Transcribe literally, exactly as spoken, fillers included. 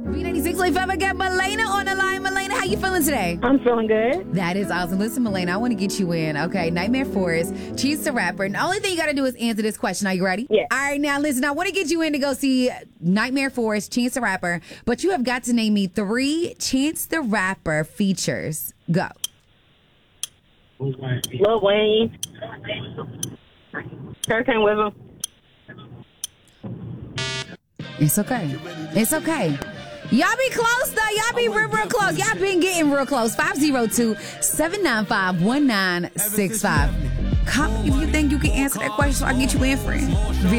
B ninety-six point five, I got Milena on the line. Milena, how you feeling today? I'm feeling good. That is awesome. Listen, Milena, I want to get you in, okay? Nightmare Forest, Chance the Rapper. And the only thing you got to do is answer this question. Are you ready? Yeah. All right, now listen, I want to get you in to go see Nightmare Forest, Chance the Rapper. But you have got to name me three Chance the Rapper features. Go. Lil Wayne. Hurricane with him. It's okay. It's okay. Y'all be close, though. Y'all be real, real close. Y'all been getting real close. five oh two, seven nine five, one nine six five. Call me if you think you can answer that question so I can get you in, friend.